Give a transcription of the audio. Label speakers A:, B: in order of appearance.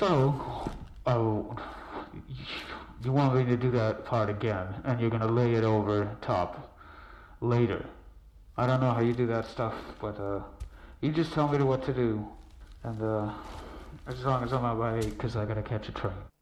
A: So, oh, you want me to do that part again, and you're gonna lay it over top later. I don't know how you do that stuff, but you just tell me what to do, and as long as I'm not late, because I gotta catch a train.